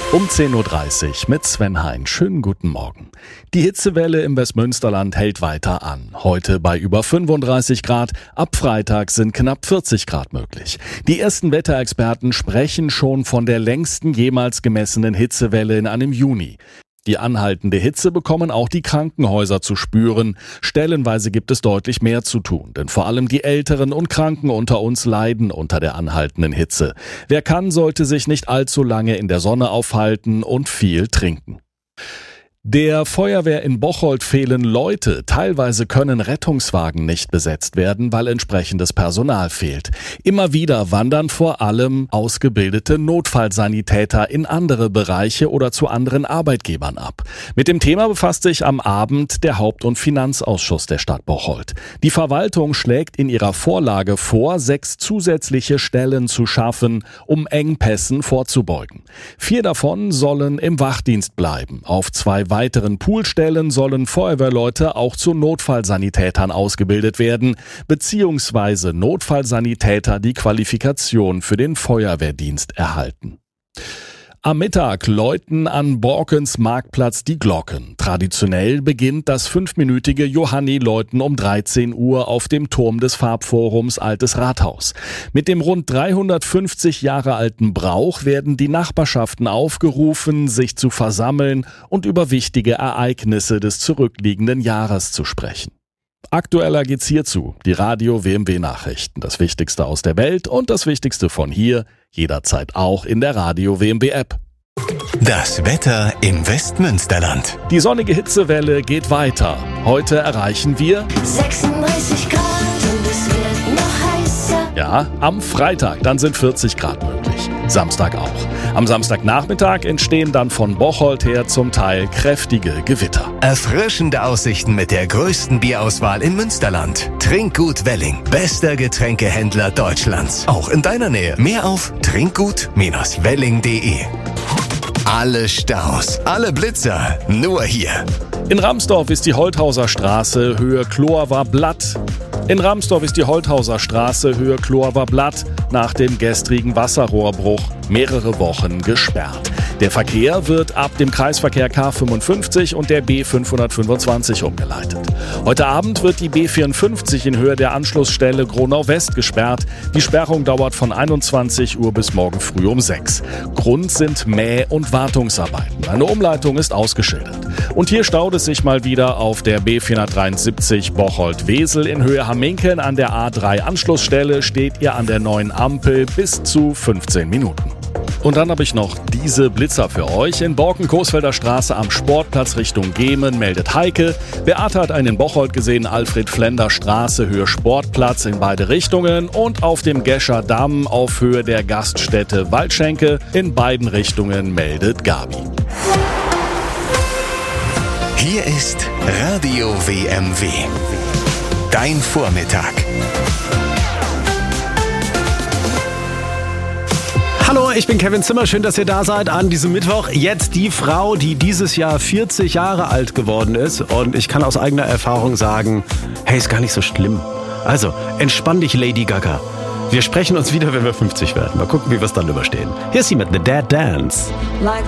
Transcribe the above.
Um 10.30 Uhr mit Sven Hein. Schönen guten Morgen. Die Hitzewelle im Westmünsterland hält weiter an. Heute bei über 35 Grad. Ab Freitag sind knapp 40 Grad möglich. Die ersten Wetterexperten sprechen schon von der längsten jemals gemessenen Hitzewelle in einem Juni. Die anhaltende Hitze bekommen auch die Krankenhäuser zu spüren. Stellenweise gibt es deutlich mehr zu tun, denn vor allem die Älteren und Kranken unter uns leiden unter der anhaltenden Hitze. Wer kann, sollte sich nicht allzu lange in der Sonne aufhalten und viel trinken. Der Feuerwehr in Bocholt fehlen Leute. Teilweise können Rettungswagen nicht besetzt werden, weil entsprechendes Personal fehlt. Immer wieder wandern vor allem ausgebildete Notfallsanitäter in andere Bereiche oder zu anderen Arbeitgebern ab. Mit dem Thema befasst sich am Abend der Haupt- und Finanzausschuss der Stadt Bocholt. Die Verwaltung schlägt in ihrer Vorlage vor, 6 zusätzliche Stellen zu schaffen, um Engpässen vorzubeugen. 4 davon sollen im Wachdienst bleiben. Auf 2 weiteren Poolstellen sollen Feuerwehrleute auch zu Notfallsanitätern ausgebildet werden, beziehungsweise Notfallsanitäter die Qualifikation für den Feuerwehrdienst erhalten. Am Mittag läuten an Borkens Marktplatz die Glocken. Traditionell beginnt das 5-minütige Johanni-Läuten um 13 Uhr auf dem Turm des Farbforums Altes Rathaus. Mit dem rund 350 Jahre alten Brauch werden die Nachbarschaften aufgerufen, sich zu versammeln und über wichtige Ereignisse des zurückliegenden Jahres zu sprechen. Aktueller geht's hierzu, die Radio WMW Nachrichten, das Wichtigste aus der Welt und das Wichtigste von hier, jederzeit auch in der Radio WMW App. Das Wetter im Westmünsterland. Die sonnige Hitzewelle geht weiter. Heute erreichen wir 36 Grad und es wird noch heißer. Ja, am Freitag, dann sind 40 Grad möglich. Samstag auch. Am Samstagnachmittag entstehen dann von Bocholt her zum Teil kräftige Gewitter. Erfrischende Aussichten mit der größten Bierauswahl im Münsterland. Trinkgut Welling, bester Getränkehändler Deutschlands. Auch in deiner Nähe. Mehr auf trinkgut-welling.de. Alle Staus, alle Blitzer, nur hier. In Ramsdorf ist die Holthauser Straße Höhe Chlorwer Blatt. Nach dem gestrigen Wasserrohrbruch mehrere Wochen gesperrt. Der Verkehr wird ab dem Kreisverkehr K55 und der B525 umgeleitet. Heute Abend wird die B54 in Höhe der Anschlussstelle Gronau West gesperrt. Die Sperrung dauert von 21 Uhr bis morgen früh um 6. Grund sind Mäh- und Wartungsarbeiten. Eine Umleitung ist ausgeschildert. Und hier staut es sich mal wieder auf der B473 Bocholt-Wesel in Höhe Hamminken. An der A3 Anschlussstelle steht ihr an der neuen Ampel bis zu 15 Minuten. Und dann habe ich noch diese Blitzer für euch. In Borken-Coesfelder Straße am Sportplatz Richtung Gemen meldet Heike. Beate hat einen in Bocholt gesehen, Alfred-Flender Straße, Höhe Sportplatz in beide Richtungen. Und auf dem Gescher Damm auf Höhe der Gaststätte Waldschenke in beiden Richtungen meldet Gabi. Hier ist Radio WMW. Dein Vormittag. Hallo, ich bin Kevin Zimmer. Schön, dass ihr da seid an diesem Mittwoch. Jetzt die Frau, die dieses Jahr 40 Jahre alt geworden ist. Und ich kann aus eigener Erfahrung sagen, hey, ist gar nicht so schlimm. Also, entspann dich, Lady Gaga. Wir sprechen uns wieder, wenn wir 50 werden. Mal gucken, wie wir es dann überstehen. Hier ist sie mit The Dead Dance. Like